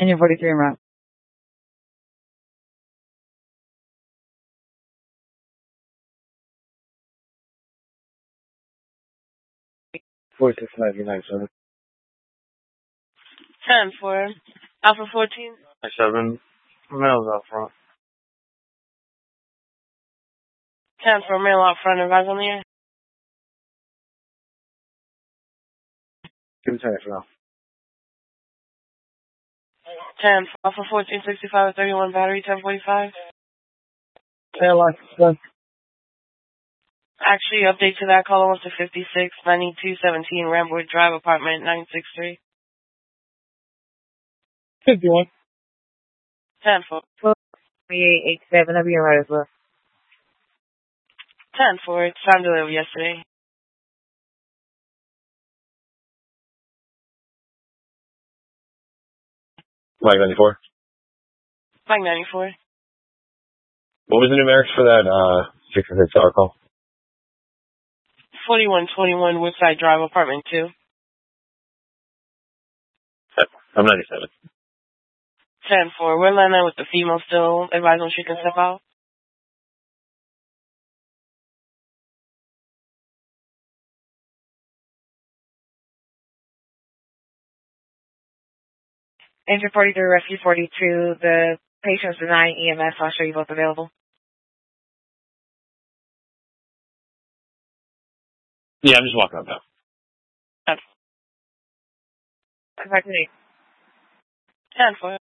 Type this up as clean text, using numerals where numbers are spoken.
Engine 43 en route. $46.99, 10 for Alpha 14. 7 males out front. 10 for male out front, advise on the air. Give me 10 for now. 10 for Alpha 14, 65 31 battery, 1045. Airline, done. Actually, update to that, caller wants to 56, 9217 Ramboy Drive, apartment 963. 51. 10 for 2887, I'll be alright as well. 10 for it's time delivery yesterday. Mike 94. Mike 94. What was the numerics for that 66 hour call? 4121 Woodside Drive, apartment 2. I'm 97. 10 for we're landing with the female still. Advise when she can step out. Engine 43, Rescue 42, the patient's denying EMS. I'll show you both available. Yeah, I'm just walking up now. Ten. Contact me. 10 for